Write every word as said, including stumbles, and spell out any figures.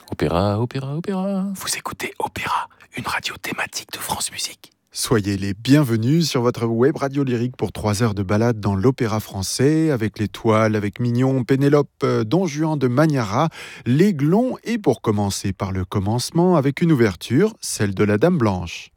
Opéra, opéra, opéra. Vous écoutez Opéra, une radio thématique de France Musique. Soyez les bienvenus sur votre web radio lyrique pour trois heures de balade dans l'opéra français, avec l'Étoile, avec Mignon, Pénélope, euh, Don Juan de Magnara, l'Aiglon, et pour commencer par le commencement, avec une ouverture, celle de la Dame Blanche.